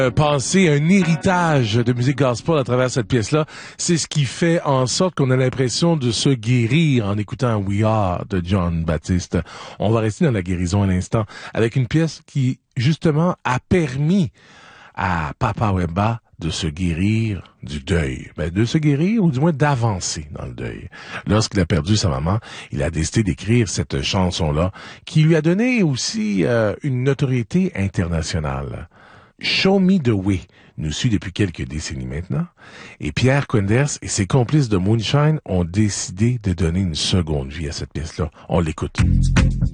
Passer un héritage de musique gospel à travers cette pièce-là, c'est ce qui fait en sorte qu'on a l'impression de se guérir en écoutant We Are de John Baptiste. On va rester dans la guérison un instant avec une pièce qui, justement, a permis à Papa Wemba de se guérir du deuil. De se guérir ou du moins d'avancer dans le deuil. Lorsqu'il a perdu sa maman, il a décidé d'écrire cette chanson-là qui lui a donné aussi une notoriété internationale. Show Me the Way nous suit depuis quelques décennies maintenant, et Pierre Quenders et ses complices de Moonshine ont décidé de donner une seconde vie à cette pièce-là. On l'écoute.